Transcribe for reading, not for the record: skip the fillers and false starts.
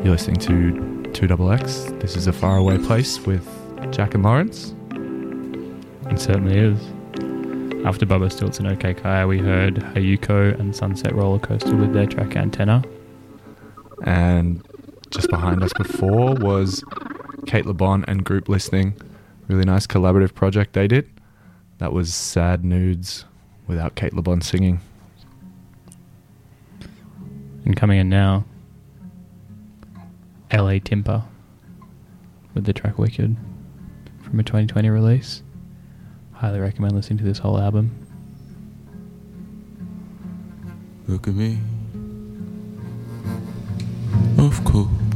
You're listening to 2XX. This is A Faraway Place with Jack and Lawrence. It certainly is. After Bubba Stilts and OK Kaya, we heard Hayuko and Sunset Roller Coaster with their track Antenna. And just behind us before was Kate LeBon and Group Listening. Really nice collaborative project they did. That was Sad Nudes without Kate LeBon singing. And coming in now, LA Timper with the track Wicked from a 2020 release. Highly recommend listening to this whole album. Look at me. Of course.